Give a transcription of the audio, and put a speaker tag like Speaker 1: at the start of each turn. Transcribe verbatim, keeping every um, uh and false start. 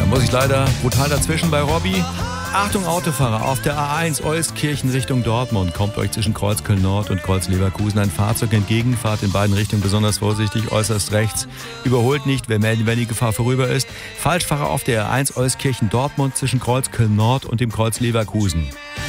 Speaker 1: muss ich leider brutal dazwischen bei Robby. Achtung Autofahrer, auf der A eins Euskirchen Richtung Dortmund kommt euch zwischen Kreuzköln Nord und Kreuz-Leverkusen ein Fahrzeug entgegen. Fahrt in beiden Richtungen besonders vorsichtig, äußerst rechts. Überholt nicht, wir melden, wenn die Gefahr vorüber ist. Falschfahrer auf der A eins Euskirchen Dortmund zwischen Kreuzköln Nord und dem Kreuz Leverkusen.